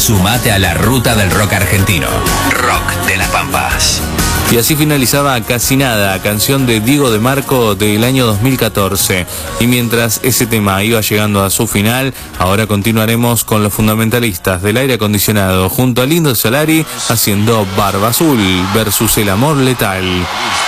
Sumate a la ruta del rock argentino. Rock de las Pampas. Y así finalizaba Casi Nada, canción de Diego de Marco del año 2014. Y mientras ese tema iba llegando a su final, ahora continuaremos con los fundamentalistas del aire acondicionado junto a Lindo Solari haciendo Barba Azul versus el amor letal.